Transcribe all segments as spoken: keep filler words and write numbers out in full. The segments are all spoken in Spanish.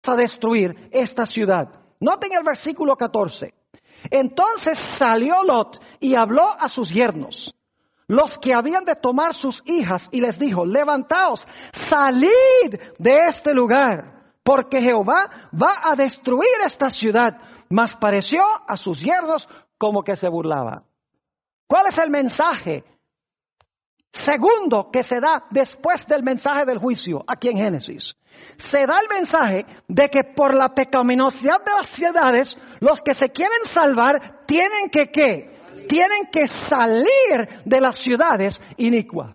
a destruir esta ciudad. Noten el versículo catorce. Entonces salió Lot y habló a sus yernos, los que habían de tomar sus hijas, y les dijo: levantaos, salid de este lugar, porque Jehová va a destruir esta ciudad. Mas pareció a sus yernos como que se burlaba. ¿Cuál es el mensaje segundo que se da después del mensaje del juicio aquí en Génesis? Se da el mensaje de que por la pecaminosidad de las ciudades, los que se quieren salvar tienen que ¿qué? Tienen que salir de las ciudades inicuas.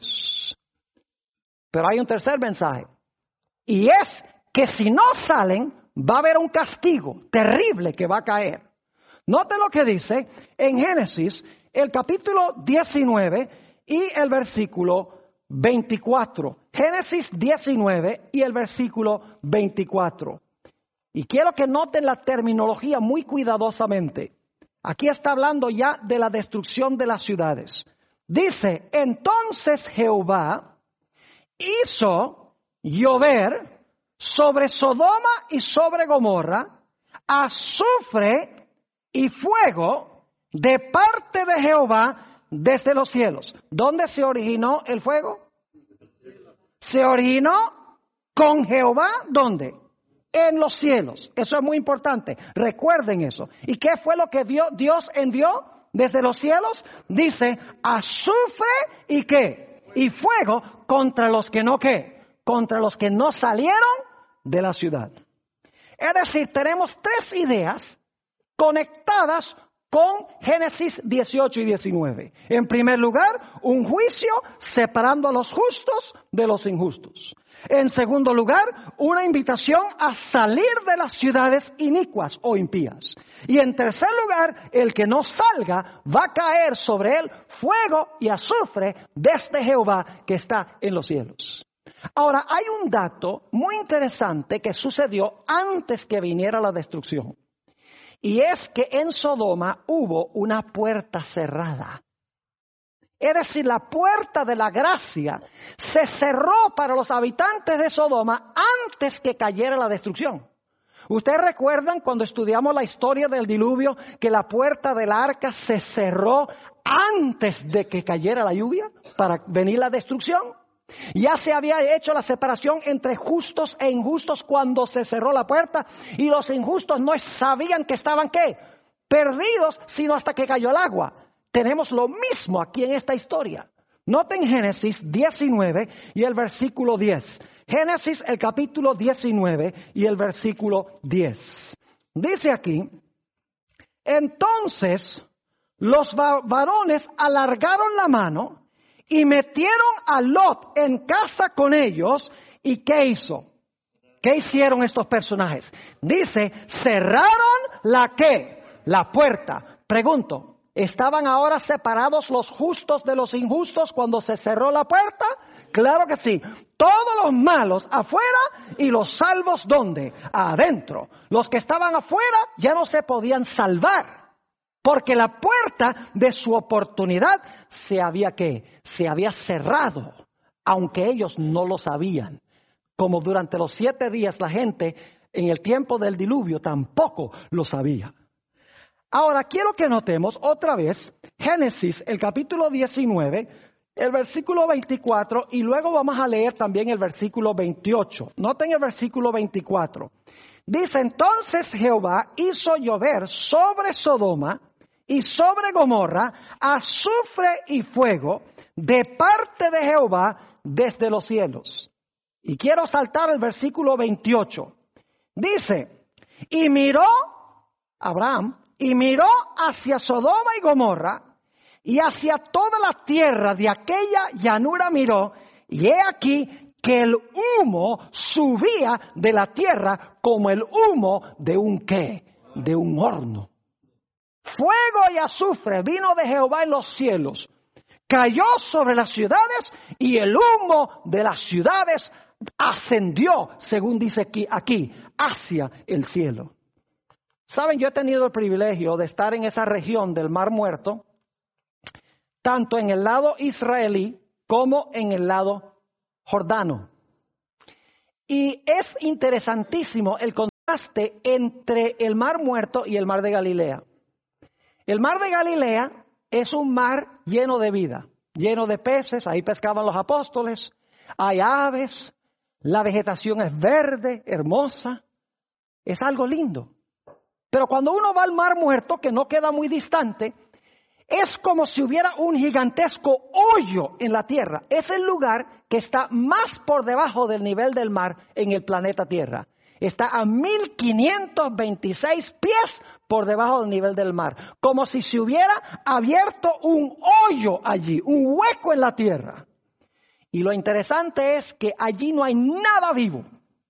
Pero hay un tercer mensaje, y es que si no salen, va a haber un castigo terrible que va a caer. Note lo que dice en Génesis, el capítulo diecinueve y el versículo veinticuatro. Génesis diecinueve y el versículo veinticuatro. Y quiero que noten la terminología muy cuidadosamente. Aquí está hablando ya de la destrucción de las ciudades. Dice: entonces Jehová hizo llover sobre Sodoma y sobre Gomorra azufre y fuego de parte de Jehová desde los cielos. ¿Dónde se originó el fuego? Se originó con Jehová, ¿dónde? En los cielos. Eso es muy importante. Recuerden eso. ¿Y qué fue lo que dio, Dios envió desde los cielos? Dice: azufre y qué? Y fuego contra los que no qué? Contra los que no salieron de la ciudad. Es decir, tenemos tres ideas conectadas con Génesis dieciocho y diecinueve. En primer lugar, un juicio separando a los justos de los injustos. En segundo lugar, una invitación a salir de las ciudades inicuas o impías. Y en tercer lugar, el que no salga va a caer sobre él fuego y azufre desde Jehová que está en los cielos. Ahora, hay un dato muy interesante que sucedió antes que viniera la destrucción. Y es que en Sodoma hubo una puerta cerrada. Es decir, la puerta de la gracia se cerró para los habitantes de Sodoma antes que cayera la destrucción. ¿Ustedes recuerdan cuando estudiamos la historia del diluvio que la puerta del arca se cerró antes de que cayera la lluvia para venir la destrucción? Ya se había hecho la separación entre justos e injustos cuando se cerró la puerta, y los injustos no sabían que estaban ¿qué? Perdidos, sino hasta que cayó el agua. Tenemos lo mismo aquí en esta historia. Noten Génesis diecinueve y el versículo diez. Génesis el capítulo diecinueve y el versículo diez. Dice aquí: entonces los varones alargaron la mano y metieron a Lot en casa con ellos. ¿Y qué hizo? ¿Qué hicieron estos personajes? Dice: cerraron la ¿qué? La puerta. Pregunto, ¿estaban ahora separados los justos de los injustos cuando se cerró la puerta? Claro que sí. Todos los malos afuera y los salvos ¿dónde? Adentro. Los que estaban afuera ya no se podían salvar, porque la puerta de su oportunidad se había ¿qué? Se había cerrado, aunque ellos no lo sabían. Como durante los siete días la gente en el tiempo del diluvio tampoco lo sabía. Ahora quiero que notemos otra vez Génesis, el capítulo diecinueve, el versículo veinticuatro, y luego vamos a leer también el versículo veintiocho. Noten el versículo veinticuatro. Dice: entonces Jehová hizo llover sobre Sodoma y sobre Gomorra azufre y fuego de parte de Jehová desde los cielos. Y quiero saltar el versículo veintiocho. Dice: y miró Abraham, y miró hacia Sodoma y Gomorra, y hacia toda la tierra de aquella llanura miró, y he aquí que el humo subía de la tierra como el humo de un ¿qué? De un horno. Fuego y azufre vino de Jehová en los cielos, cayó sobre las ciudades, y el humo de las ciudades ascendió, según dice aquí, aquí, hacia el cielo. Saben, yo he tenido el privilegio de estar en esa región del Mar Muerto, tanto en el lado israelí como en el lado jordano. Y es interesantísimo el entre el Mar Muerto y el Mar de Galilea. El Mar de Galilea es un mar lleno de vida, lleno de peces, ahí pescaban los apóstoles, hay aves, la vegetación es verde, hermosa, es algo lindo. Pero cuando uno va al Mar Muerto, que no queda muy distante, es como si hubiera un gigantesco hoyo en la tierra. Es el lugar que está más por debajo del nivel del mar en el planeta Tierra. Está a mil quinientos veintiséis pies por debajo del nivel del mar. Como si se hubiera abierto un hoyo allí, un hueco en la tierra. Y lo interesante es que allí no hay nada vivo.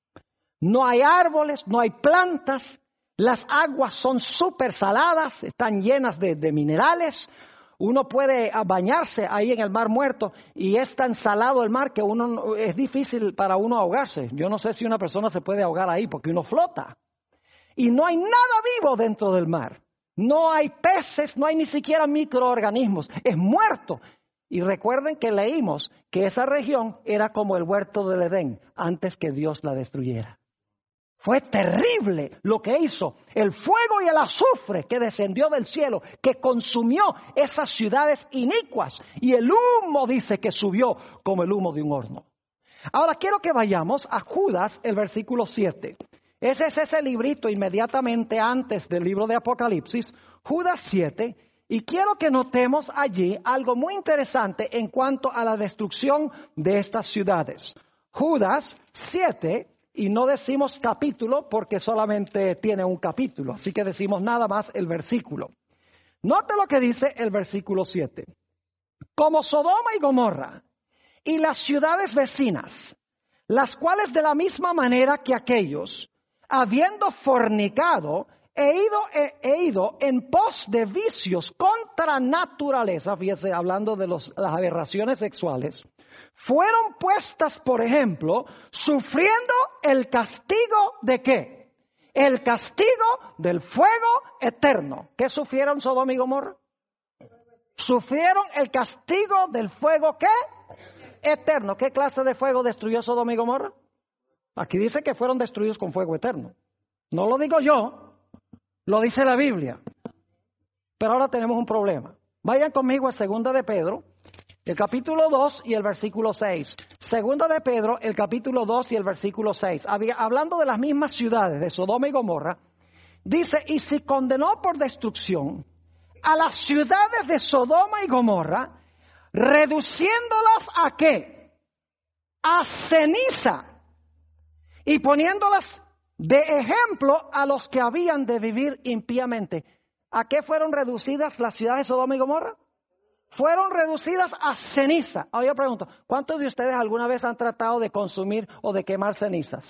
No hay árboles, no hay plantas. Las aguas son súper saladas, están llenas de, de minerales. Uno puede bañarse ahí en el Mar Muerto y es tan salado el mar que uno es difícil para uno ahogarse. Yo no sé si una persona se puede ahogar ahí porque uno flota. Y no hay nada vivo dentro del mar. No hay peces, no hay ni siquiera microorganismos. Es muerto. Y recuerden que leímos que esa región era como el huerto del Edén antes que Dios la destruyera. Fue terrible lo que hizo el fuego y el azufre que descendió del cielo, que consumió esas ciudades inicuas. Y el humo dice que subió como el humo de un horno. Ahora quiero que vayamos a Judas, el versículo siete. Ese es ese librito inmediatamente antes del libro de Apocalipsis, Judas siete. Y quiero que notemos allí algo muy interesante en cuanto a la destrucción de estas ciudades. Judas siete. Y no decimos capítulo porque solamente tiene un capítulo, así que decimos nada más el versículo. Note lo que dice el versículo siete. Como Sodoma y Gomorra y las ciudades vecinas, las cuales de la misma manera que aquellos, habiendo fornicado, he ido, he, he ido en pos de vicios contra naturaleza, fíjese, hablando de los, las aberraciones sexuales, fueron puestas, por ejemplo, sufriendo el castigo de ¿qué? El castigo del fuego eterno. ¿Qué sufrieron Sodoma y Gomorra? Sufrieron el castigo del fuego ¿qué? Eterno. ¿Qué clase de fuego destruyó Sodoma y Gomorra? Aquí dice que fueron destruidos con fuego eterno. No lo digo yo, lo dice la Biblia. Pero ahora tenemos un problema. Vayan conmigo a Segunda de Pedro, el capítulo dos y el versículo seis. Segunda de Pedro, el capítulo dos y el versículo seis. Hablando de las mismas ciudades de Sodoma y Gomorra, dice, y si condenó por destrucción a las ciudades de Sodoma y Gomorra, reduciéndolas ¿a qué? A ceniza, y poniéndolas de ejemplo a los que habían de vivir impíamente. ¿A qué fueron reducidas las ciudades de Sodoma y Gomorra? Fueron reducidas a ceniza. Ahora yo pregunto, ¿cuántos de ustedes alguna vez han tratado de consumir o de quemar cenizas?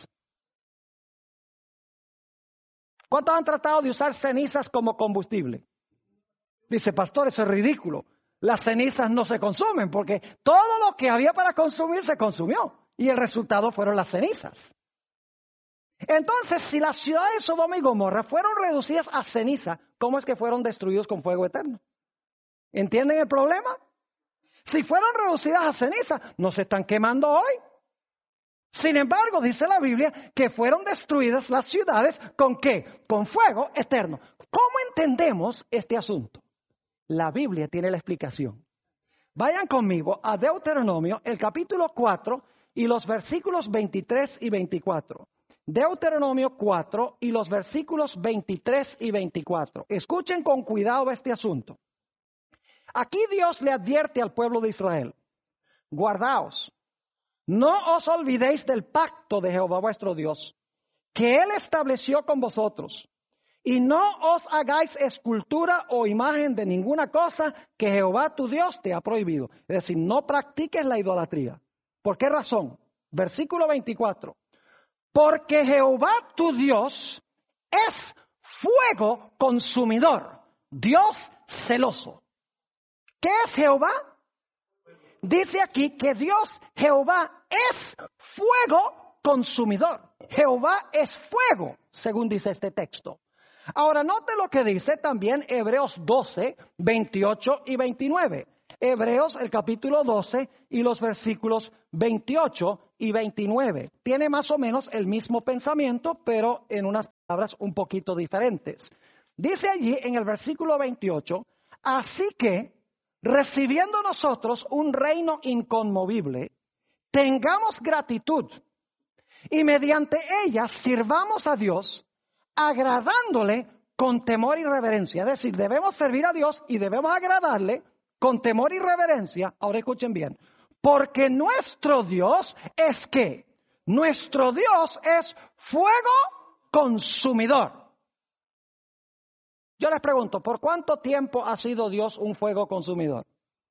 ¿Cuántos han tratado de usar cenizas como combustible? Dice, pastor, eso es ridículo. Las cenizas no se consumen porque todo lo que había para consumir se consumió. Y el resultado fueron las cenizas. Entonces, si las ciudades de Sodoma y Gomorra fueron reducidas a ceniza, ¿cómo es que fueron destruidos con fuego eterno? ¿Entienden el problema? Si fueron reducidas a ceniza, no se están quemando hoy. Sin embargo, dice la Biblia que fueron destruidas las ciudades ¿con qué? Con fuego eterno. ¿Cómo entendemos este asunto? La Biblia tiene la explicación. Vayan conmigo a Deuteronomio, el capítulo cuatro y los versículos veintitrés y veinticuatro. Deuteronomio cuatro y los versículos veintitrés y veinticuatro. Escuchen con cuidado este asunto. Aquí Dios le advierte al pueblo de Israel, guardaos, no os olvidéis del pacto de Jehová vuestro Dios, que Él estableció con vosotros, y no os hagáis escultura o imagen de ninguna cosa que Jehová tu Dios te ha prohibido. Es decir, no practiques la idolatría. ¿Por qué razón? Versículo veinticuatro. Porque Jehová tu Dios es fuego consumidor, Dios celoso. ¿Qué es Jehová? Dice aquí que Dios, Jehová, es fuego consumidor. Jehová es fuego, según dice este texto. Ahora, note lo que dice también Hebreos doce, veintiocho y veintinueve. Hebreos, el capítulo doce y los versículos veintiocho y veintinueve. Tiene más o menos el mismo pensamiento, pero en unas palabras un poquito diferentes. Dice allí en el versículo veintiocho, así que, recibiendo nosotros un reino inconmovible, tengamos gratitud y mediante ella sirvamos a Dios, agradándole con temor y reverencia. Es decir, debemos servir a Dios y debemos agradarle con temor y reverencia. Ahora escuchen bien, porque nuestro Dios es ¿qué? Nuestro Dios es fuego consumidor. Yo les pregunto, ¿por cuánto tiempo ha sido Dios un fuego consumidor?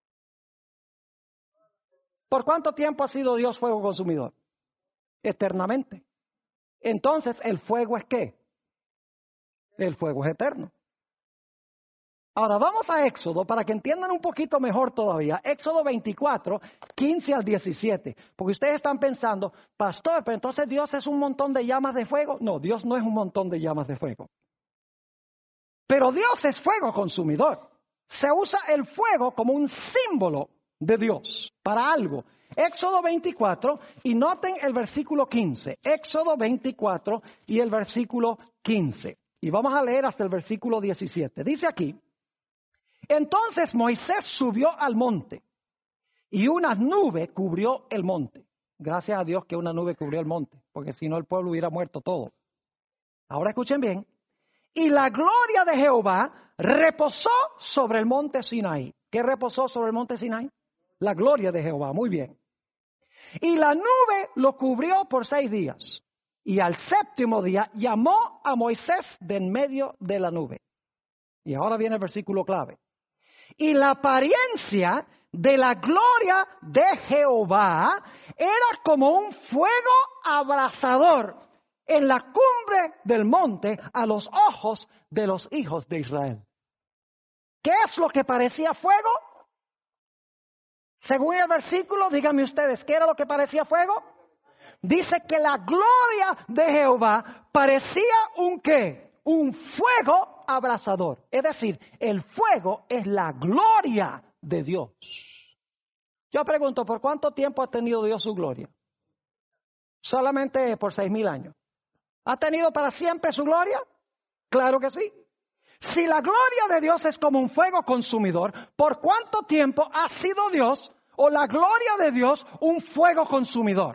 ¿Por cuánto tiempo ha sido Dios fuego consumidor? Eternamente. Entonces, ¿el fuego es qué? El fuego es eterno. Ahora vamos a Éxodo para que entiendan un poquito mejor todavía. Éxodo veinticuatro, quince al diecisiete. Porque ustedes están pensando, pastor, pero entonces Dios es un montón de llamas de fuego. No, Dios no es un montón de llamas de fuego. Pero Dios es fuego consumidor. Se usa el fuego como un símbolo de Dios para algo. Éxodo veinticuatro, y noten el versículo quince. Éxodo veinticuatro y el versículo quince. Y vamos a leer hasta el versículo diecisiete. Dice aquí, entonces Moisés subió al monte, y una nube cubrió el monte. Gracias a Dios que una nube cubrió el monte, porque si no el pueblo hubiera muerto todo. Ahora escuchen bien. Y la gloria de Jehová reposó sobre el monte Sinaí. ¿Qué reposó sobre el monte Sinaí? La gloria de Jehová, muy bien. Y la nube lo cubrió por seis días. Y al séptimo día llamó a Moisés de en medio de la nube. Y ahora viene el versículo clave. Y la apariencia de la gloria de Jehová era como un fuego abrasador en la cumbre del monte a los ojos de los hijos de Israel. ¿Qué es lo que parecía fuego? Según el versículo, díganme ustedes, ¿qué era lo que parecía fuego? Dice que la gloria de Jehová parecía un ¿qué? Un fuego abrasador. Es decir, el fuego es la gloria de Dios. Yo pregunto, ¿por cuánto tiempo ha tenido Dios su gloria? Solamente por seis mil años. ¿Ha tenido para siempre su gloria? Claro que sí. Si la gloria de Dios es como un fuego consumidor, ¿por cuánto tiempo ha sido Dios o la gloria de Dios un fuego consumidor?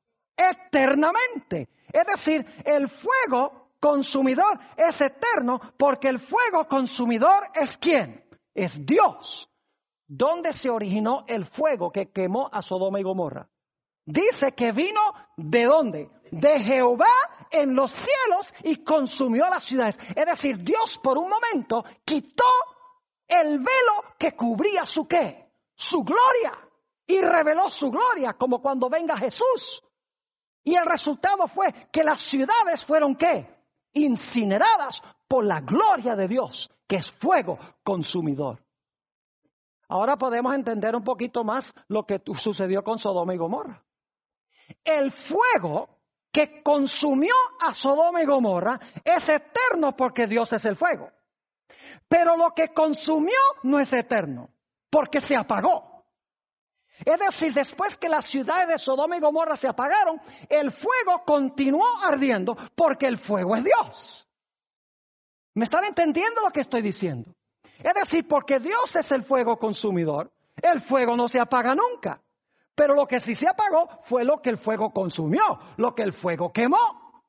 Eternamente. Es decir, el fuego consumidor es eterno porque el fuego consumidor es ¿quién? Es Dios. ¿Dónde se originó el fuego que quemó a Sodoma y Gomorra? Dice que vino ¿de dónde? De Jehová en los cielos y consumió las ciudades. Es decir, Dios por un momento quitó el velo que cubría su ¿qué? Su gloria. Y reveló su gloria como cuando venga Jesús. Y el resultado fue que las ciudades fueron ¿qué? Incineradas por la gloria de Dios, que es fuego consumidor. Ahora podemos entender un poquito más lo que sucedió con Sodoma y Gomorra. El fuego que consumió a Sodoma y Gomorra es eterno porque Dios es el fuego. Pero lo que consumió no es eterno, porque se apagó. Es decir, después que las ciudades de Sodoma y Gomorra se apagaron, el fuego continuó ardiendo porque el fuego es Dios. ¿Me están entendiendo lo que estoy diciendo? Es decir, porque Dios es el fuego consumidor, el fuego no se apaga nunca. Pero lo que sí se apagó fue lo que el fuego consumió, lo que el fuego quemó.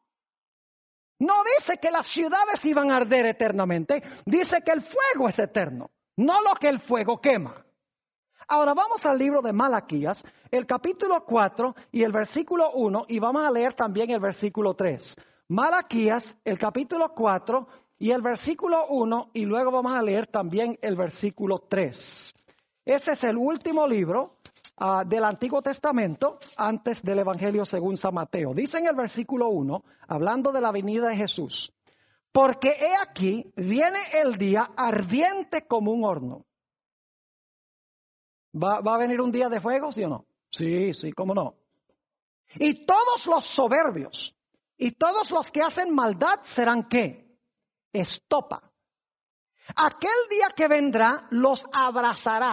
No dice que las ciudades iban a arder eternamente, dice que el fuego es eterno, no lo que el fuego quema. Ahora vamos al libro de Malaquías, el capítulo cuatro y el versículo uno, y vamos a leer también el versículo tres. Malaquías, el capítulo cuatro y el versículo uno, y luego vamos a leer también el versículo tres. Ese es el último libro Uh, del Antiguo Testamento antes del Evangelio según San Mateo. Dice en el versículo uno, hablando de la venida de Jesús, porque he aquí, viene el día ardiente como un horno. ¿Va, va a venir un día de fuego, sí o no? Sí, sí, cómo no. Y todos los soberbios y todos los que hacen maldad serán ¿qué? Estopa. Aquel día que vendrá los abrazará.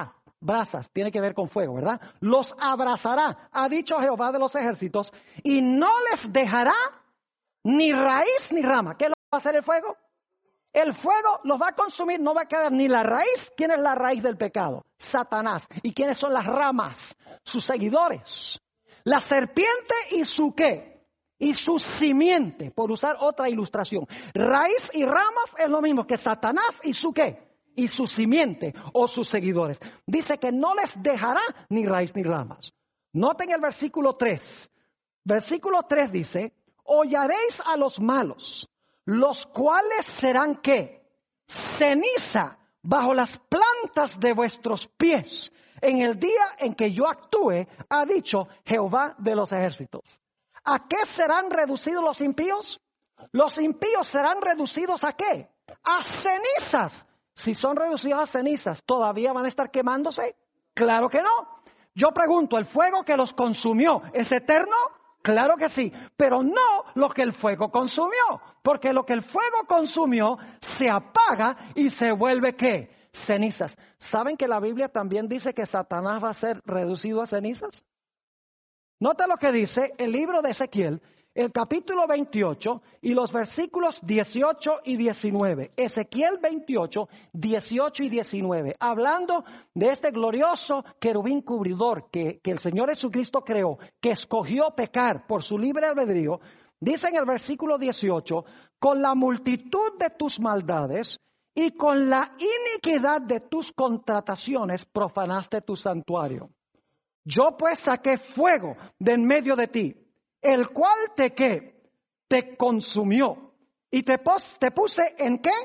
brasas, tiene que ver con fuego, ¿verdad? Los abrazará, ha dicho Jehová de los ejércitos, y no les dejará ni raíz ni rama. ¿Qué va a hacer el fuego? El fuego los va a consumir, no va a quedar ni la raíz. ¿Quién es la raíz del pecado? Satanás. ¿Y quiénes son las ramas? Sus seguidores. La serpiente y su qué? Y su simiente, por usar otra ilustración. Raíz y ramas es lo mismo que Satanás y su qué? Y su simiente o sus seguidores. Dice que no les dejará ni raíz ni ramas. Noten el versículo tres. Versículo tres dice, hollaréis a los malos, los cuales serán ¿qué? Ceniza bajo las plantas de vuestros pies, en el día en que yo actúe, ha dicho Jehová de los ejércitos. ¿A qué serán reducidos los impíos? Los impíos serán reducidos ¿a qué? A cenizas. Si son reducidos a cenizas, ¿todavía van a estar quemándose? Claro que no. Yo pregunto, ¿el fuego que los consumió es eterno? Claro que sí, pero no lo que el fuego consumió, porque lo que el fuego consumió se apaga y se vuelve ¿qué? Cenizas. ¿Saben que la Biblia también dice que Satanás va a ser reducido a cenizas? Nota lo que dice el libro de Ezequiel, el capítulo veintiocho y los versículos dieciocho y diecinueve. Ezequiel veintiocho, dieciocho y diecinueve. Hablando de este glorioso querubín cubridor que, que el Señor Jesucristo creó, que escogió pecar por su libre albedrío, dice en el versículo dieciocho, con la multitud de tus maldades y con la iniquidad de tus contrataciones profanaste tu santuario. Yo pues saqué fuego de en medio de ti, el cual te ¿qué? Te consumió. ¿Y te, pos, te puse en qué?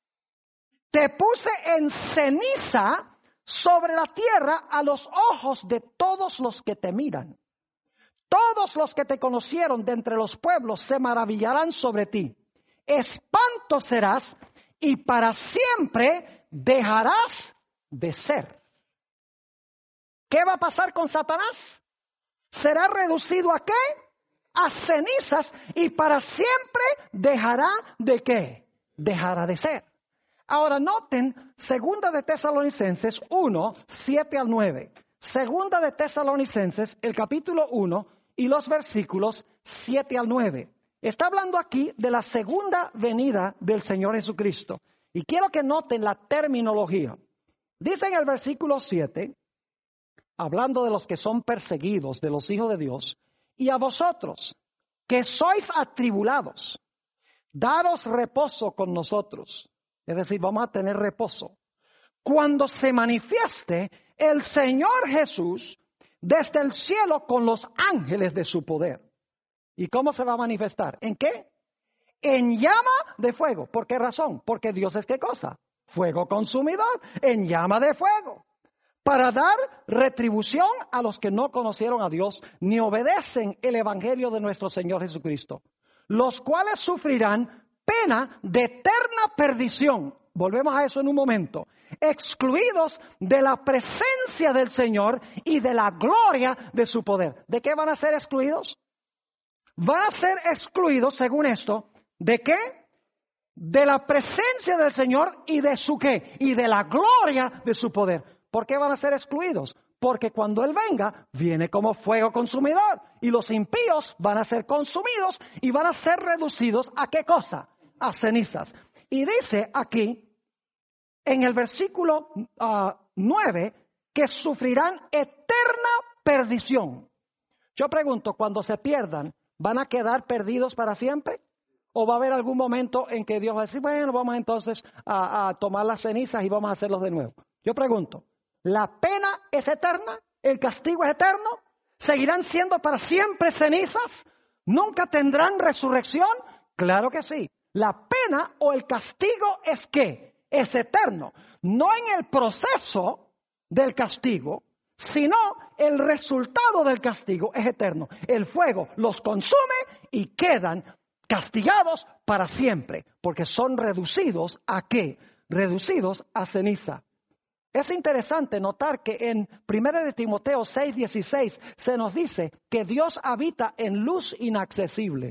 Te puse en ceniza sobre la tierra a los ojos de todos los que te miran. Todos los que te conocieron de entre los pueblos se maravillarán sobre ti. Espanto serás y para siempre dejarás de ser. ¿Qué va a pasar con Satanás? ¿Será reducido a qué? A cenizas y para siempre dejará de qué? Dejará de ser. Ahora noten, segunda de Tesalonicenses uno, siete al nueve. Segunda de Tesalonicenses, el capítulo uno y los versículos siete al nueve. Está hablando aquí de la segunda venida del Señor Jesucristo. Y quiero que noten la terminología. Dice en el versículo siete, hablando de los que son perseguidos, de los hijos de Dios, y a vosotros, que sois atribulados, daros reposo con nosotros. Es decir, vamos a tener reposo. Cuando se manifieste el Señor Jesús desde el cielo con los ángeles de su poder. ¿Y cómo se va a manifestar? ¿En qué? En llama de fuego. ¿Por qué razón? Porque Dios es ¿qué cosa? Fuego consumidor, en llama de fuego. Para dar retribución a los que no conocieron a Dios ni obedecen el Evangelio de nuestro Señor Jesucristo, los cuales sufrirán pena de eterna perdición. Volvemos a eso en un momento. Excluidos de la presencia del Señor y de la gloria de su poder. ¿De qué van a ser excluidos? Van a ser excluidos, según esto, ¿de qué? De la presencia del Señor y de su qué? Y de la gloria de su poder. ¿Por qué van a ser excluidos? Porque cuando Él venga, viene como fuego consumidor. Y los impíos van a ser consumidos y van a ser reducidos ¿a qué cosa? A cenizas. Y dice aquí, en el versículo uh, nueve, que sufrirán eterna perdición. Yo pregunto, cuando se pierdan, ¿van a quedar perdidos para siempre? ¿O va a haber algún momento en que Dios va a decir, bueno, vamos entonces a, a tomar las cenizas y vamos a hacerlos de nuevo? Yo pregunto, ¿la pena es eterna? ¿El castigo es eterno? ¿Seguirán siendo para siempre cenizas? ¿Nunca tendrán resurrección? Claro que sí. La pena o el castigo es ¿qué? Es eterno. No en el proceso del castigo, sino el resultado del castigo es eterno. El fuego los consume y quedan castigados para siempre, porque son reducidos ¿a qué? Reducidos a ceniza. Es interesante notar que en primera de Timoteo seis dieciséis se nos dice que Dios habita en luz inaccesible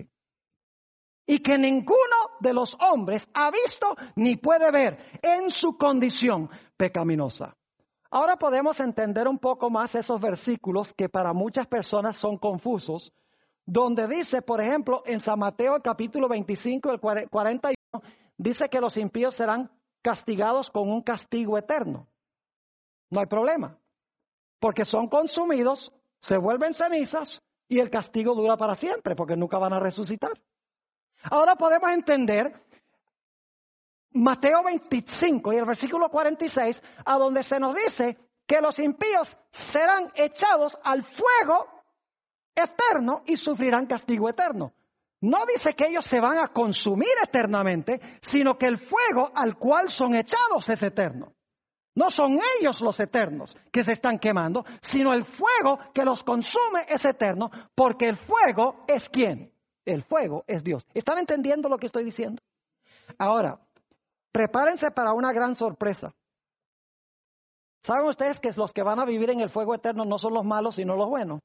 y que ninguno de los hombres ha visto ni puede ver en su condición pecaminosa. Ahora podemos entender un poco más esos versículos que para muchas personas son confusos, donde dice, por ejemplo, en San Mateo el capítulo veinticinco, el cuarenta y uno, dice que los impíos serán castigados con un castigo eterno. No hay problema, porque son consumidos, se vuelven cenizas y el castigo dura para siempre, porque nunca van a resucitar. Ahora podemos entender Mateo veinticinco y el versículo cuarenta y seis, a donde se nos dice que los impíos serán echados al fuego eterno y sufrirán castigo eterno. No dice que ellos se van a consumir eternamente, sino que el fuego al cual son echados es eterno. No son ellos los eternos que se están quemando, sino el fuego que los consume es eterno, porque el fuego es ¿quién? El fuego es Dios. ¿Están entendiendo lo que estoy diciendo? Ahora, prepárense para una gran sorpresa. ¿Saben ustedes que los que van a vivir en el fuego eterno no son los malos, sino los buenos?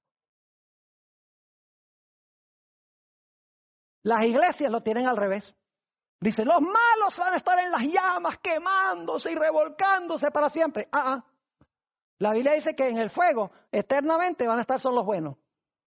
Las iglesias lo tienen al revés. Dicen, los malos van a estar en las llamas, quemándose y revolcándose para siempre. Ah, ah. La Biblia dice que en el fuego eternamente van a estar son los buenos.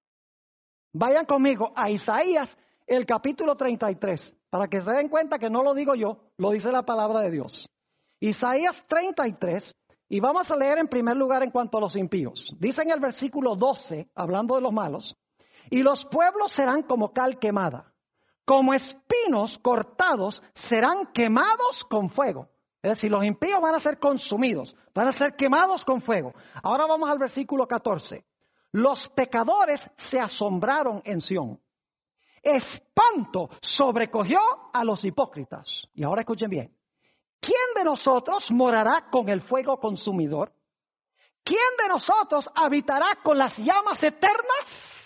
Vayan conmigo a Isaías, el capítulo treinta y tres, para que se den cuenta que no lo digo yo, lo dice la palabra de Dios. Isaías treinta y tres, y vamos a leer en primer lugar en cuanto a los impíos. Dice en el versículo doce, hablando de los malos, y los pueblos serán como cal quemada. Como espinos cortados serán quemados con fuego. Es decir, los impíos van a ser consumidos, van a ser quemados con fuego. Ahora vamos al versículo catorce. Los pecadores se asombraron en Sión. Espanto sobrecogió a los hipócritas. Y ahora escuchen bien. ¿Quién de nosotros morará con el fuego consumidor? ¿Quién de nosotros habitará con las llamas eternas?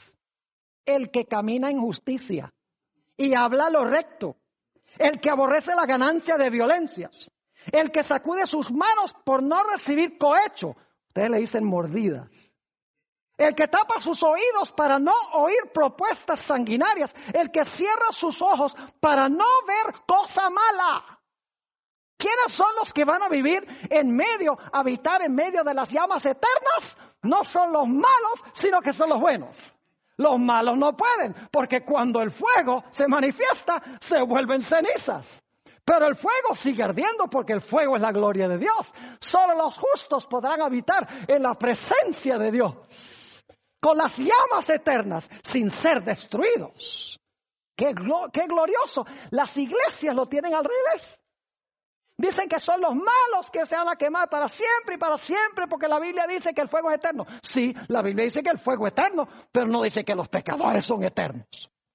El que camina en justicia y habla lo recto, el que aborrece la ganancia de violencias, el que sacude sus manos por no recibir cohecho, ustedes le dicen mordidas, el que tapa sus oídos para no oír propuestas sanguinarias, el que cierra sus ojos para no ver cosa mala. ¿Quiénes son los que van a vivir en medio, habitar en medio de las llamas eternas? No son los malos, sino que son los buenos. Los malos no pueden, porque cuando el fuego se manifiesta, se vuelven cenizas. Pero el fuego sigue ardiendo porque el fuego es la gloria de Dios. Solo los justos podrán habitar en la presencia de Dios, con las llamas eternas, sin ser destruidos. ¡Qué, glo- qué glorioso! Las iglesias lo tienen al revés. Dicen que son los malos que se van a quemar para siempre y para siempre, porque la Biblia dice que el fuego es eterno. Sí, la Biblia dice que el fuego es eterno, pero no dice que los pecadores son eternos.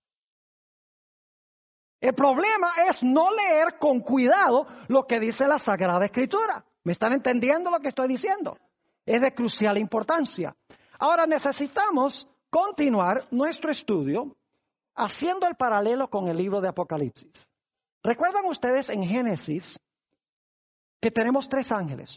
El problema es no leer con cuidado lo que dice la Sagrada Escritura. ¿Me están entendiendo lo que estoy diciendo? Es de crucial importancia. Ahora necesitamos continuar nuestro estudio haciendo el paralelo con el libro de Apocalipsis. ¿Recuerdan ustedes en Génesis que tenemos tres ángeles?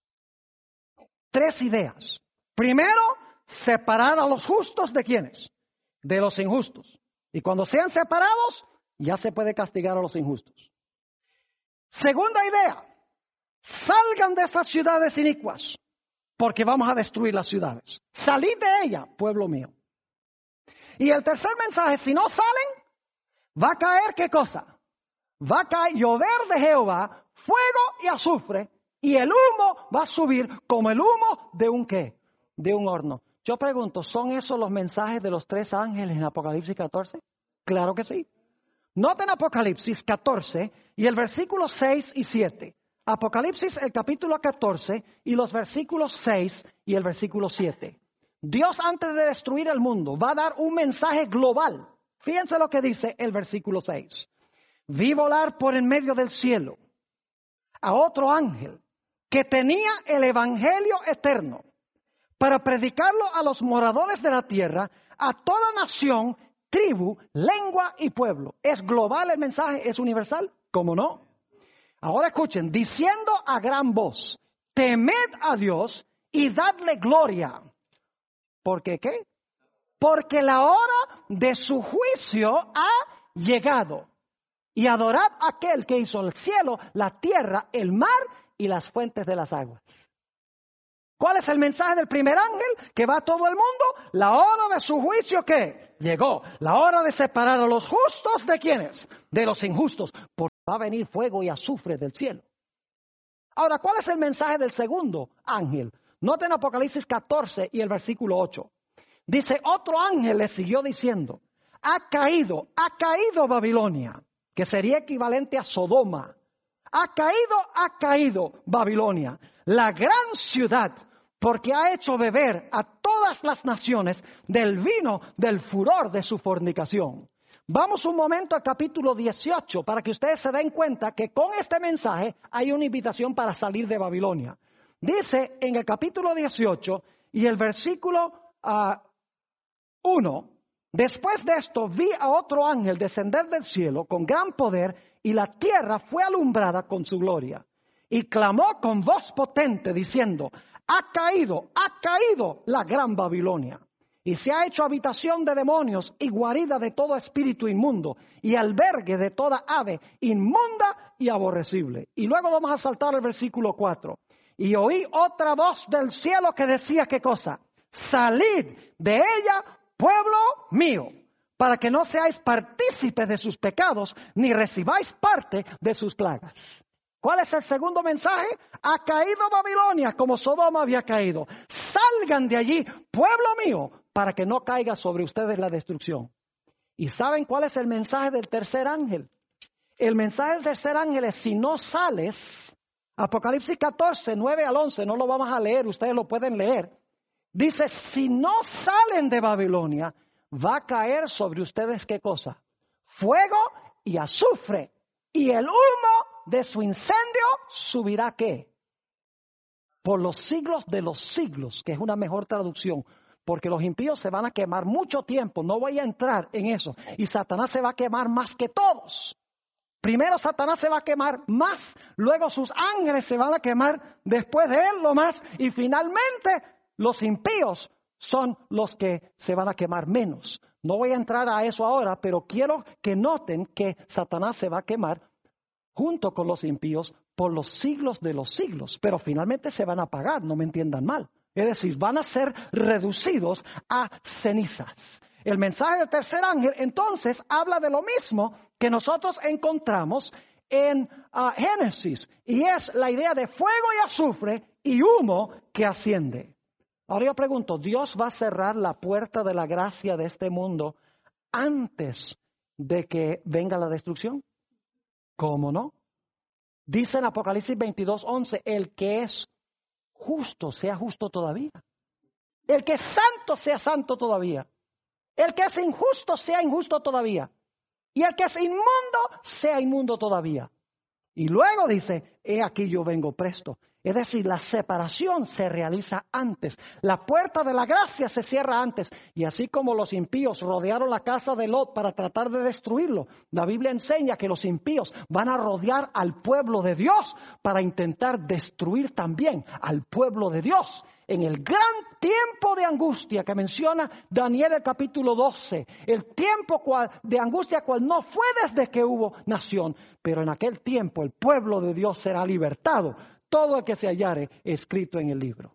Tres ideas. Primero, separar a los justos de ¿quiénes? De los injustos. Y cuando sean separados, ya se puede castigar a los injustos. Segunda idea, salgan de esas ciudades inicuas, porque vamos a destruir las ciudades. Salid de ella, pueblo mío. Y el tercer mensaje, si no salen, va a caer ¿qué cosa? Va a caer llover de Jehová, fuego y azufre, y el humo va a subir como el humo de un ¿qué? De un horno. Yo pregunto, ¿son esos los mensajes de los tres ángeles en Apocalipsis catorce? Claro que sí. Noten Apocalipsis catorce y el versículo seis y siete. Apocalipsis el capítulo catorce y los versículos seis y el versículo siete. Dios antes de destruir el mundo va a dar un mensaje global. Fíjense lo que dice el versículo seis. Vi volar por en medio del cielo a otro ángel que tenía el evangelio eterno para predicarlo a los moradores de la tierra, a toda nación, tribu, lengua y pueblo. ¿Es global el mensaje? ¿Es universal? ¿Cómo no? Ahora escuchen, diciendo a gran voz, temed a Dios y dadle gloria. ¿Por qué qué? Porque la hora de su juicio ha llegado. Y adorad a aquel que hizo el cielo, la tierra, el mar y las fuentes de las aguas. ¿Cuál es el mensaje del primer ángel que va a todo el mundo? La hora de su juicio, ¿qué? Llegó. La hora de separar a los justos, ¿de quiénes? De los injustos. Porque va a venir fuego y azufre del cielo. Ahora, ¿cuál es el mensaje del segundo ángel? Noten Apocalipsis catorce y el versículo ocho. Dice, otro ángel le siguió diciendo, ha caído, ha caído Babilonia, que sería equivalente a Sodoma. Ha caído, ha caído Babilonia, la gran ciudad, porque ha hecho beber a todas las naciones del vino del furor de su fornicación. Vamos un momento al capítulo dieciocho para que ustedes se den cuenta que con este mensaje hay una invitación para salir de Babilonia. Dice en el capítulo dieciocho y el versículo uh, uno, después de esto vi a otro ángel descender del cielo con gran poder y la tierra fue alumbrada con su gloria. Y clamó con voz potente diciendo, ha caído, ha caído la gran Babilonia. Y se ha hecho habitación de demonios y guarida de todo espíritu inmundo y albergue de toda ave inmunda y aborrecible. Y luego vamos a saltar al versículo cuatro. Y oí otra voz del cielo que decía, ¿qué cosa? Salid de ella, pueblo mío, para que no seáis partícipes de sus pecados, ni recibáis parte de sus plagas. ¿Cuál es el segundo mensaje? Ha caído Babilonia como Sodoma había caído. Salgan de allí, pueblo mío, para que no caiga sobre ustedes la destrucción. ¿Y saben cuál es el mensaje del tercer ángel? El mensaje del tercer ángel es, si no sales, Apocalipsis catorce, nueve al once, no lo vamos a leer, ustedes lo pueden leer. Dice, si no salen de Babilonia, va a caer sobre ustedes, ¿qué cosa? Fuego y azufre, y el humo de su incendio subirá, ¿qué? Por los siglos de los siglos, que es una mejor traducción, porque los impíos se van a quemar mucho tiempo, no voy a entrar en eso, y Satanás se va a quemar más que todos. Primero Satanás se va a quemar más, luego sus ángeles se van a quemar después de él lo más, y finalmente los impíos son los que se van a quemar menos. No voy a entrar a eso ahora, pero quiero que noten que Satanás se va a quemar junto con los impíos por los siglos de los siglos, pero finalmente se van a apagar, no me entiendan mal. Es decir, van a ser reducidos a cenizas. El mensaje del tercer ángel entonces habla de lo mismo que nosotros encontramos en uh, Génesis, y es la idea de fuego y azufre y humo que asciende. Ahora yo pregunto, ¿Dios va a cerrar la puerta de la gracia de este mundo antes de que venga la destrucción? ¿Cómo no? Dice en Apocalipsis veintidós, once, el que es justo sea justo todavía. El que es santo sea santo todavía. El que es injusto sea injusto todavía. Y el que es inmundo sea inmundo todavía. Y luego dice, he aquí yo vengo presto. Es decir, la separación se realiza antes. La puerta de la gracia se cierra antes. Y así como los impíos rodearon la casa de Lot para tratar de destruirlo, la Biblia enseña que los impíos van a rodear al pueblo de Dios para intentar destruir también al pueblo de Dios. En el gran tiempo de angustia que menciona Daniel el capítulo doce, el tiempo cual, de angustia cual no fue desde que hubo nación, pero en aquel tiempo el pueblo de Dios será libertado, todo el que se hallare escrito en el libro.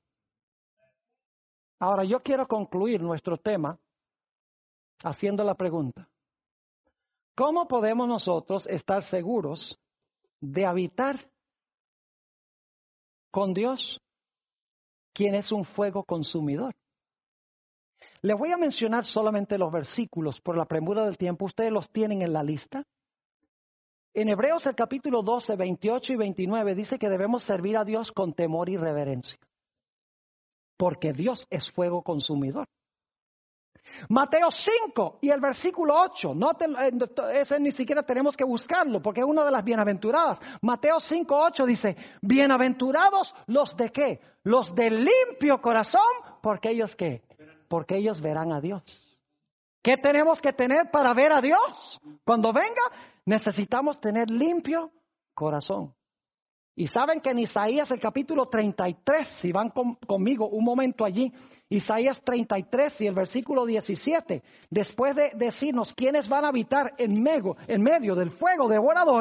Ahora yo quiero concluir nuestro tema haciendo la pregunta, ¿cómo podemos nosotros estar seguros de habitar con Dios, quien es un fuego consumidor? Les voy a mencionar solamente los versículos por la premura del tiempo. Ustedes los tienen en la lista. En Hebreos el capítulo doce, veintiocho y veintinueve dice que debemos servir a Dios con temor y reverencia, porque Dios es fuego consumidor. Mateo cinco y el versículo ocho, no te, ese ni siquiera tenemos que buscarlo porque es una de las bienaventuradas. Mateo cinco, ocho dice, bienaventurados los de qué, los de limpio corazón, porque ellos qué, porque ellos verán a Dios. ¿Qué tenemos que tener para ver a Dios cuando venga? Necesitamos tener limpio corazón. Y saben que en Isaías el capítulo treinta y tres, si van con, conmigo un momento allí, Isaías treinta y tres y el versículo diecisiete, después de decirnos quiénes van a habitar en medio, en medio del fuego devorador,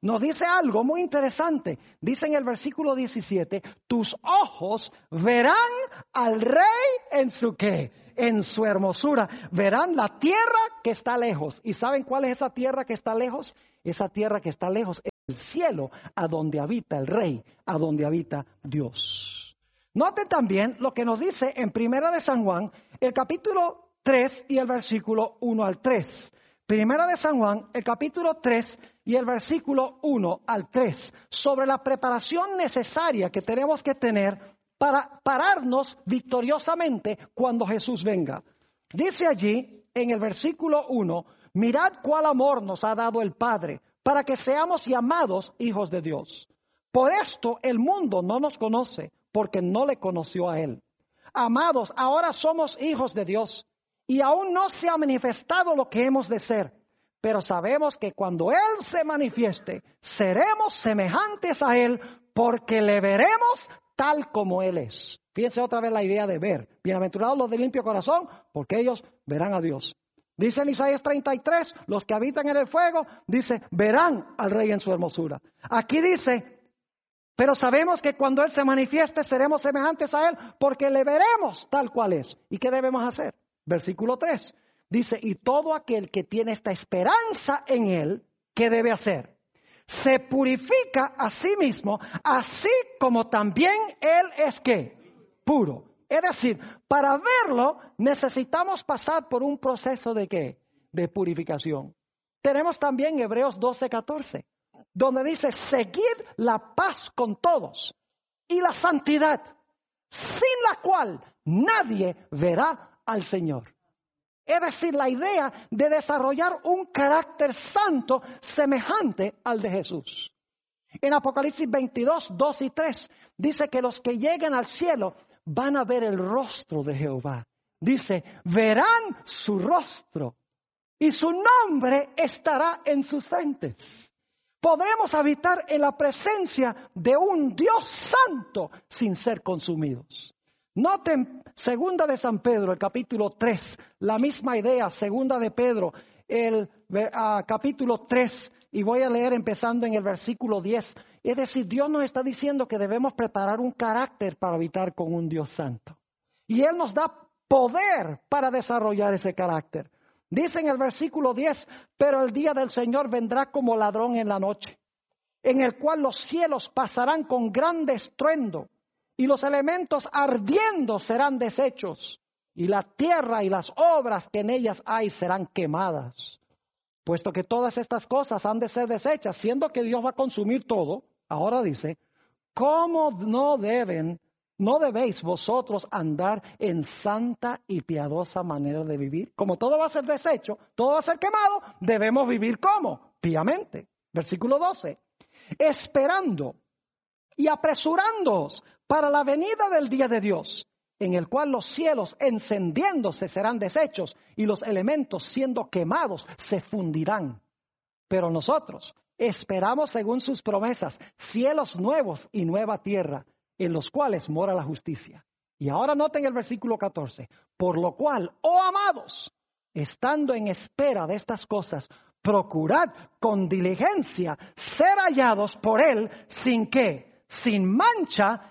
nos dice algo muy interesante. Dice en el versículo diecisiete, tus ojos verán al rey en su qué, en su hermosura. Verán la tierra que está lejos. ¿Y saben cuál es esa tierra que está lejos? Esa tierra que está lejos es el cielo, a donde habita el rey, a donde habita Dios. Noten también lo que nos dice en Primera de San Juan, el capítulo tres y el versículo uno al tres. Primera de San Juan, el capítulo tres y el versículo uno al tres, sobre la preparación necesaria que tenemos que tener para pararnos victoriosamente cuando Jesús venga. Dice allí, en el versículo uno, mirad cuál amor nos ha dado el Padre, para que seamos llamados hijos de Dios. Por esto el mundo no nos conoce, porque no le conoció a Él. Amados, ahora somos hijos de Dios, y aún no se ha manifestado lo que hemos de ser, pero sabemos que cuando Él se manifieste, seremos semejantes a Él, porque le veremos tal como Él es. Fíjense otra vez la idea de ver. Bienaventurados los de limpio corazón, porque ellos verán a Dios. Dice en Isaías treinta y tres, los que habitan en el fuego, dice, verán al Rey en su hermosura. Aquí dice, pero sabemos que cuando Él se manifieste, seremos semejantes a Él, porque le veremos tal cual es. ¿Y qué debemos hacer? Versículo tres, dice, y todo aquel que tiene esta esperanza en Él, ¿qué debe hacer? Se purifica a sí mismo, así como también Él es ¿qué? Puro. Es decir, para verlo necesitamos pasar por un proceso de ¿qué? De purificación. Tenemos también Hebreos doce, catorce, donde dice, seguid la paz con todos y la santidad, sin la cual nadie verá al Señor. Es decir, la idea de desarrollar un carácter santo semejante al de Jesús. En Apocalipsis veintidós, dos y tres, dice que los que lleguen al cielo van a ver el rostro de Jehová. Dice, verán su rostro y su nombre estará en sus frentes. Podremos habitar en la presencia de un Dios santo sin ser consumidos. Noten segunda de San Pedro, el capítulo tres, la misma idea, segunda de Pedro, el uh, capítulo tres, y voy a leer empezando en el versículo diez. Es decir, Dios nos está diciendo que debemos preparar un carácter para habitar con un Dios santo. Y Él nos da poder para desarrollar ese carácter. Dice en el versículo diez, pero el día del Señor vendrá como ladrón en la noche, en el cual los cielos pasarán con grande estruendo, y los elementos ardiendo serán deshechos, y la tierra y las obras que en ellas hay serán quemadas. Puesto que todas estas cosas han de ser deshechas, siendo que Dios va a consumir todo, ahora dice, ¿cómo no deben, no debéis vosotros andar en santa y piadosa manera de vivir? Como todo va a ser deshecho, todo va a ser quemado, debemos vivir ¿cómo? Piamente. Versículo doce, esperando y apresurándoos para la venida del día de Dios, en el cual los cielos encendiéndose serán deshechos y los elementos siendo quemados se fundirán. Pero nosotros esperamos según sus promesas cielos nuevos y nueva tierra, en los cuales mora la justicia. Y ahora noten el versículo catorce, por lo cual, oh amados, estando en espera de estas cosas, procurad con diligencia ser hallados por Él sin qué, sin mancha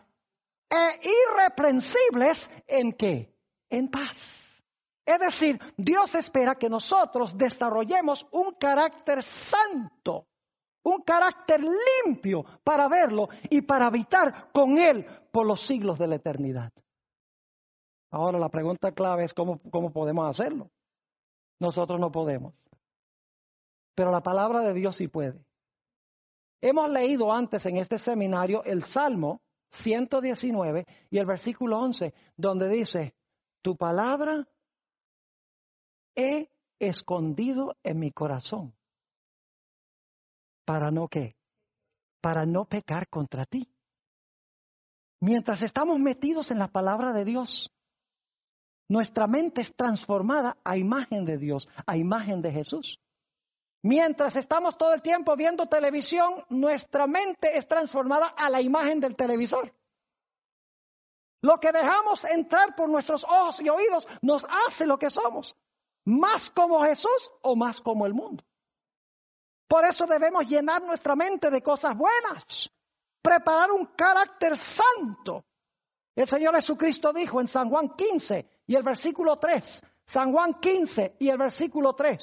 e irreprensibles en qué, en paz. Es decir, Dios espera que nosotros desarrollemos un carácter santo, un carácter limpio para verlo y para habitar con Él por los siglos de la eternidad. Ahora la pregunta clave es ¿cómo, cómo podemos hacerlo? Nosotros no podemos, pero la palabra de Dios sí puede. Hemos leído antes en este seminario el Salmo ciento diecinueve y el versículo once, donde dice, tu palabra he escondido en mi corazón. ¿Para no qué? Para no pecar contra ti. Mientras estamos metidos en la palabra de Dios, nuestra mente es transformada a imagen de Dios, a imagen de Jesús. Mientras estamos todo el tiempo viendo televisión, nuestra mente es transformada a la imagen del televisor. Lo que dejamos entrar por nuestros ojos y oídos nos hace lo que somos. Más como Jesús o más como el mundo. Por eso debemos llenar nuestra mente de cosas buenas, preparar un carácter santo. El Señor Jesucristo dijo en San Juan quince y el versículo tres, San Juan quince y el versículo tres,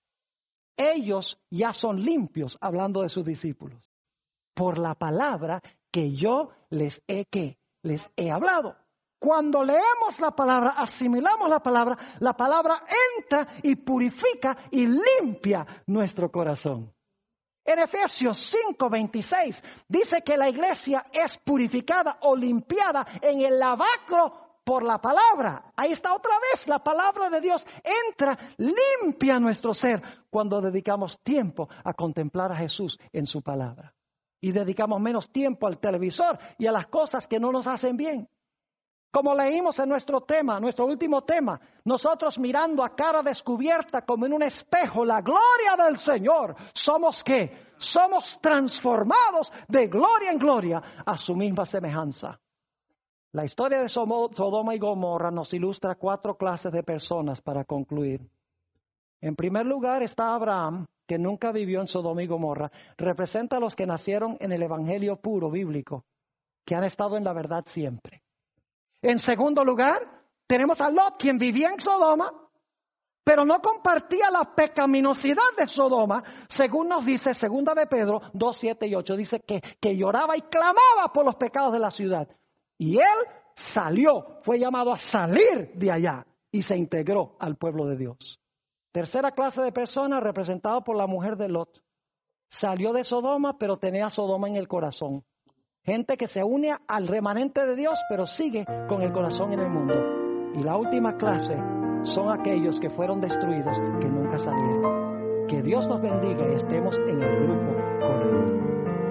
ellos ya son limpios, hablando de sus discípulos, por la palabra que yo les he, ¿qué? les he hablado. Cuando leemos la palabra, asimilamos la palabra, la palabra entra y purifica y limpia nuestro corazón. En Efesios cinco veintiséis dice que la iglesia es purificada o limpiada en el lavacro por la palabra. Ahí está otra vez, la palabra de Dios entra, limpia nuestro ser cuando dedicamos tiempo a contemplar a Jesús en su palabra. Y dedicamos menos tiempo al televisor y a las cosas que no nos hacen bien. Como leímos en nuestro tema, nuestro último tema, nosotros mirando a cara descubierta como en un espejo la gloria del Señor, ¿somos qué? Somos transformados de gloria en gloria a su misma semejanza. La historia de Sodoma y Gomorra nos ilustra cuatro clases de personas para concluir. En primer lugar está Abraham, que nunca vivió en Sodoma y Gomorra, representa a los que nacieron en el evangelio puro bíblico, que han estado en la verdad siempre. En segundo lugar, tenemos a Lot, quien vivía en Sodoma, pero no compartía la pecaminosidad de Sodoma, según nos dice segunda de Pedro dos, siete y ocho, dice que, que lloraba y clamaba por los pecados de la ciudad. Y él salió, fue llamado a salir de allá y se integró al pueblo de Dios. Tercera clase de personas representada por la mujer de Lot. Salió de Sodoma, pero tenía Sodoma en el corazón. Gente que se une al remanente de Dios, pero sigue con el corazón en el mundo. Y la última clase son aquellos que fueron destruidos, que nunca salieron. Que Dios nos bendiga y estemos en el grupo correcto.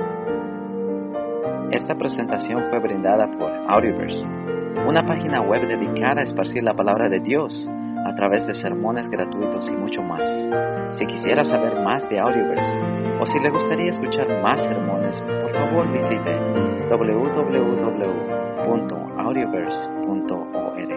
Esta presentación fue brindada por Audioverse, una página web dedicada a esparcir la palabra de Dios a través de sermones gratuitos y mucho más. Si quisiera saber más de Audioverse o si le gustaría escuchar más sermones, por favor visite doble u doble u doble u punto audioverse punto org.